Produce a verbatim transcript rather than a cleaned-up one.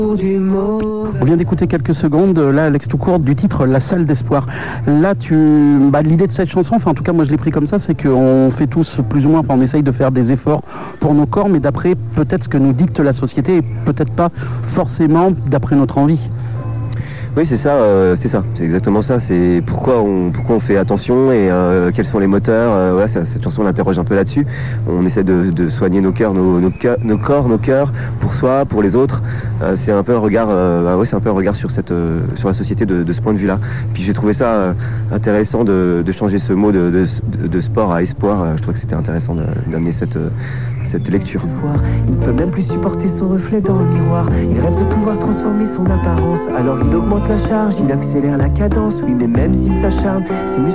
On vient d'écouter quelques secondes, là, Alex Toucourt, du titre La Salle d'Espoir. Là, tu, bah, l'idée de cette chanson, enfin, en tout cas, moi, je l'ai pris comme ça, c'est qu'on fait tous plus ou moins, enfin, on essaye de faire des efforts pour nos corps, mais d'après peut-être ce que nous dicte la société, et peut-être pas forcément d'après notre envie. Oui, c'est ça, euh, c'est ça, c'est exactement ça. C'est pourquoi on, pourquoi on fait attention et euh, quels sont les moteurs. Euh, voilà, ça, cette chanson l'interroge un peu là-dessus. On essaie de, de soigner nos cœurs, nos, nos, cœurs, nos corps, nos cœurs, pour soi, pour les autres. Euh, c'est un peu un regard, euh, bah ouais, c'est un peu un regard sur cette, euh, sur la société de, de ce point de vue-là. Puis j'ai trouvé ça euh, intéressant de, de changer ce mot de, de, de sport à espoir. Je trouvais que c'était intéressant de, d'amener cette, euh, cette lecture. Il ne peut même plus supporter son reflet dans le miroir. Il rêve de pouvoir transformer son apparence. Alors il augmente la charge, il accélère la cadence. Oui, mais même s'il s'acharne, c'est